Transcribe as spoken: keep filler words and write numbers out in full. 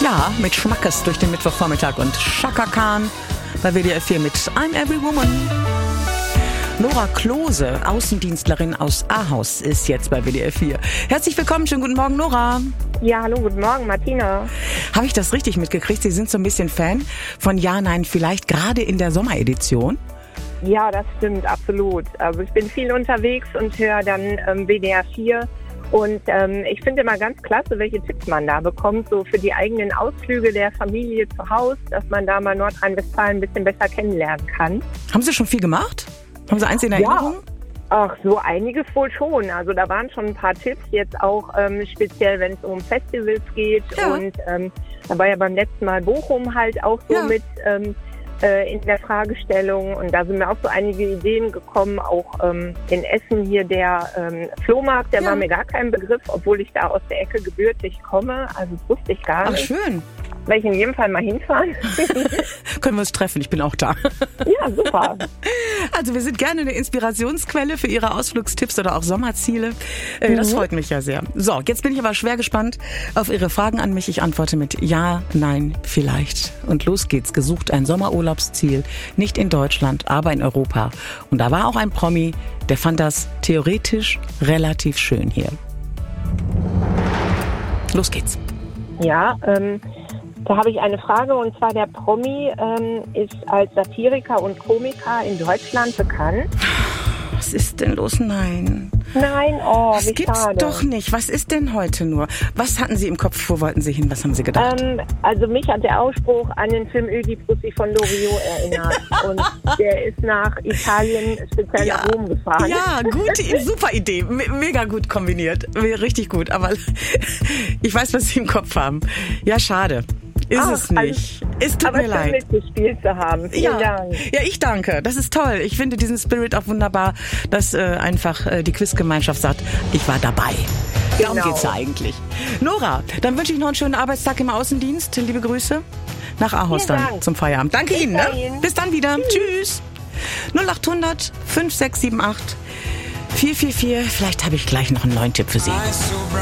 Ja, mit Schmackes durch den Mittwochvormittag und Chaka Khan bei W D R vier mit I'm Every Woman. Nora Klose, Außendienstlerin aus Ahaus, ist jetzt bei W D R vier. Herzlich willkommen, schönen guten Morgen, Nora. Ja, hallo, guten Morgen, Martina. Habe ich das richtig mitgekriegt? Sie sind so ein bisschen Fan von Ja, Nein, vielleicht gerade in der Sommeredition? Ja, das stimmt, absolut. Also ich bin viel unterwegs und höre dann ähm, W D R vier. Und ähm, ich finde immer ganz klasse, welche Tipps man da bekommt, so für die eigenen Ausflüge der Familie zu Hause, dass man da mal Nordrhein-Westfalen ein bisschen besser kennenlernen kann. Haben Sie schon viel gemacht? Haben Sie eins in Erinnerung? Ja. Ach, so einiges wohl schon. Also da waren schon ein paar Tipps, jetzt auch ähm, speziell, wenn es um Festivals geht. Ja. Und ähm, da war ja beim letzten Mal Bochum halt auch so ja. mit ähm, in der Fragestellung, und da sind mir auch so einige Ideen gekommen, auch ähm, in Essen hier der ähm, Flohmarkt, der ja. war mir gar kein Begriff, obwohl ich da aus der Ecke gebürtig komme, also das wusste ich gar Ach, nicht. Ach schön. Werde ich in jedem Fall mal hinfahren. Können wir uns treffen, ich bin auch da. Ja, super. Also wir sind gerne eine Inspirationsquelle für Ihre Ausflugstipps oder auch Sommerziele. Mhm. Das freut mich ja sehr. So, jetzt bin ich aber schwer gespannt auf Ihre Fragen an mich. Ich antworte mit Ja, Nein, vielleicht. Und los geht's. Gesucht ein Sommerurlaubsziel. Nicht in Deutschland, aber in Europa. Und da war auch ein Promi, der fand das theoretisch relativ schön hier. Los geht's. Ja, ähm... Da habe ich eine Frage, und zwar der Promi ähm, ist als Satiriker und Komiker in Deutschland bekannt. Was ist denn los? Nein. Nein, oh, das wie gibt's schade. Doch nicht. Was ist denn heute nur? Was hatten Sie im Kopf? Wo wollten Sie hin? Was haben Sie gedacht? Ähm, also mich hat der Ausspruch an den Film Ödipussi von Loriot erinnert. Und der ist nach Italien, speziell ja. nach Rom gefahren. Ja, gute, super Idee. Me- mega gut kombiniert. Richtig gut. Aber ich weiß, was Sie im Kopf haben. Ja, schade. Ist Ach, es nicht. Also, es tut aber mir leid. mitgespielt zu haben. Vielen ja. Dank. Ja, ich danke. Das ist toll. Ich finde diesen Spirit auch wunderbar, dass äh, einfach äh, die Quizgemeinschaft sagt, ich war dabei. Darum Genau. geht's ja eigentlich. Nora, dann wünsche ich noch einen schönen Arbeitstag im Außendienst. Liebe Grüße nach Ahaus dann Dank. zum Feierabend. Danke Bis Ihnen. Ne? dahin. Bis dann wieder. Tschüss. null acht hundert fünf sechs sieben acht vier vier vier. Vielleicht habe ich gleich noch einen neuen Tipp für Sie.